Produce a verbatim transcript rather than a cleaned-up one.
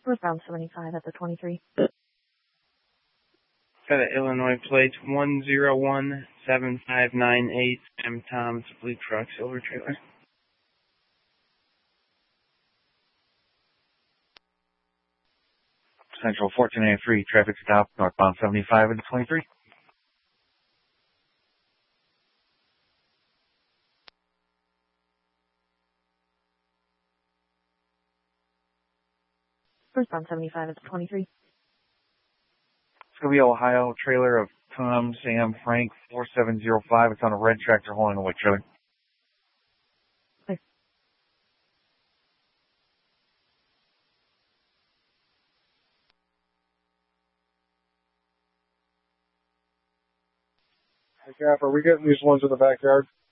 Northbound seventy-five at the twenty-three. Got an Illinois plate one zero one seven five nine eight. M. Tom's blue truck, silver trailer. Central fourteen eighty-three, traffic stop, northbound seventy-five at the twenty-three. Northbound seventy-five at the twenty-three. It's going to be Ohio trailer of Tom, Sam, Frank, four seven zero five. It's on a red tractor hauling a white trailer. Okay. Hey, Cap, are we getting these ones in the backyard?